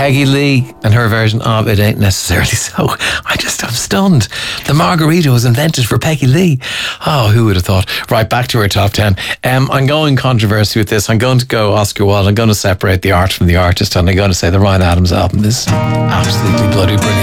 Peggy Lee and her version of It Ain't Necessarily So. I'm stunned. The margarita was invented for Peggy Lee. Oh, who would have thought? Right, back to our top 10. I'm going controversy with this. I'm going to go Oscar Wilde. I'm going to separate the art from the artist, and I'm going to say the Ryan Adams album is absolutely bloody brilliant.